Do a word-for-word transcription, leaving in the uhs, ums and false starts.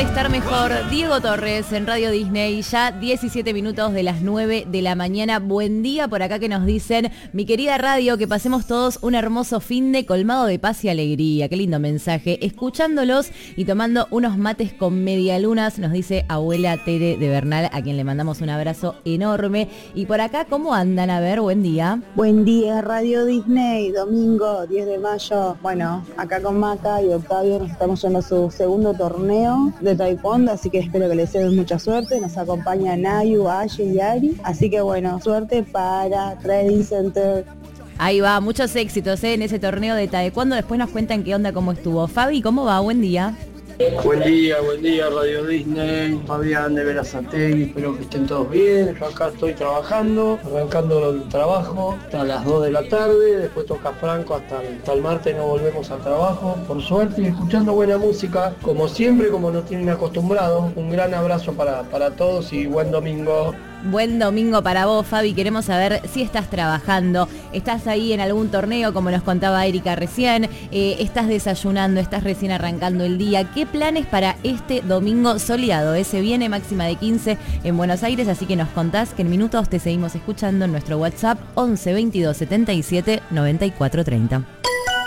estar mejor. Diego Torres en Radio Disney, ya diecisiete minutos de las nueve de la mañana. Buen día por acá que nos dicen, mi querida radio, que pasemos todos un hermoso finde colmado de paz y alegría. Qué lindo mensaje. Escuchándolos y tomando unos mates con medialunas, nos dice abuela Tere de Bernal, a quien le mandamos un abrazo enorme. Y por acá, ¿cómo andan? A ver, buen día. Buen día, Radio Disney, domingo diez de mayo. Bueno, acá con Maca y Octavio nos estamos yendo a su segundo torneo de taekwondo, así que espero que les den mucha suerte. Nos acompaña Nayu, Aye y Ari, así que bueno, suerte para Trading Center. Ahí va, muchos éxitos ¿eh? en ese torneo de taekwondo. Después nos cuentan qué onda, cómo estuvo. Fabi, ¿cómo va? Buen día. Buen día, buen día Radio Disney, Fabián de Verazategui, espero que estén todos bien. Yo acá estoy trabajando, arrancando el trabajo hasta las dos de la tarde, después toca Franco hasta el, hasta el martes, no volvemos al trabajo, por suerte, y escuchando buena música, como siempre, como nos tienen acostumbrados. Un gran abrazo para, para todos y buen domingo. Buen domingo para vos, Fabi. Queremos saber si estás trabajando, estás ahí en algún torneo, como nos contaba Erika recién, eh, estás desayunando, estás recién arrancando el día. ¿Qué planes para este domingo soleado? Eh? Se viene máxima de quince en Buenos Aires, así que nos contás que en minutos te seguimos escuchando en nuestro WhatsApp once veintidós setenta y siete noventa y cuatro treinta.